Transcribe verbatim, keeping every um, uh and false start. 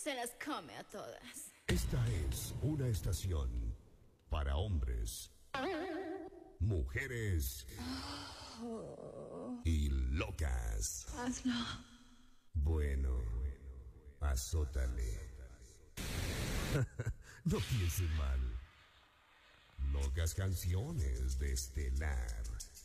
se las come a todas. Esta es una estación para hombres, mujeres y locas. Hazlo. Bueno, azótale. No pienses mal. Locas canciones de Estelar.